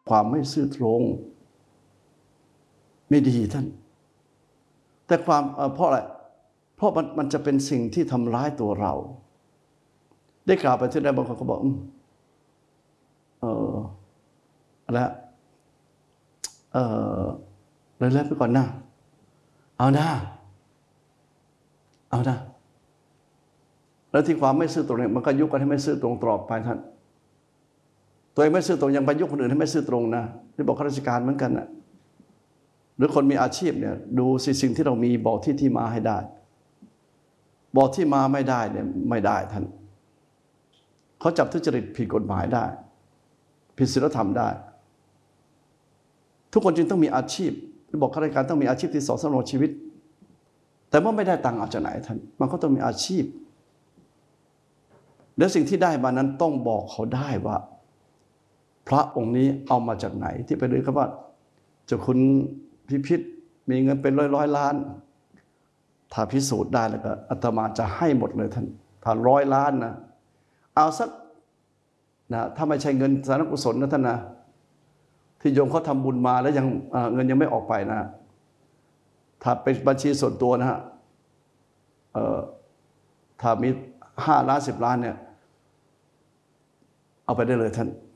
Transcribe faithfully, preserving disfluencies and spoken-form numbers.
ความไม่ซื่อตรงไม่ดีท่านแต่ความเพราะอะไรเพราะมันมันจะเป็นสิ่งที่ทำร้ายตัวเราได้กล่าวไปที่ใดบางคนก็บอกเอออะไรเออเลยเล่นไปก่อนนะเอานะเอานะแล้วที่ความไม่ซื่อตรงเนี่ยมันก็ยุกันให้ไม่ซื่อตรงตลอดไปท่านตัวเองไม่ซื่อตรงยังไปยุคนอื่นให้ไม่ซื่อตรงนะที่บอกข้าราชการเหมือนกันนะหรือคนมีอาชีพเนี่ยดูสิ่งที่เรามีบอกที่ที่มาให้ได้บอกที่มาไม่ได้เนี่ยไม่ได้ท่านเขาจับทุจริตผิดกฎหมายได้ผิดศีลธรรมได้ทุกคนจึงต้องมีอาชีพบอกข้าราชการต้องมีอาชีพที่สองสำรองชีวิตแต่เมื่อไม่ได้ตังค์เอาจากไหนท่านมันก็ต้องมีอาชีพและสิ่งที่ได้มานั้นต้องบอกเขาได้ว่าพระองค์นี้เอามาจากไหนที่ไปเลยครับว่าเจ้าคุณพิพิธมีเงินเป็นร้อยร้อยล้านถ้าพิสูจน์ได้แล้วก็อาตมาจะให้หมดเลยท่านถ้าร้อยล้านนะเอาสักนะถ้าไม่ใช่เงินสาธารณกุศลนะท่านนะที่โยมเขาทำบุญมาแล้วยังเงินยังไม่ออกไปนะถ้าเป็นบัญชีส่วนตัวนะฮะถ้ามีห้าล้านสิบล้านเนี่ยเอาไปได้เลยท่าน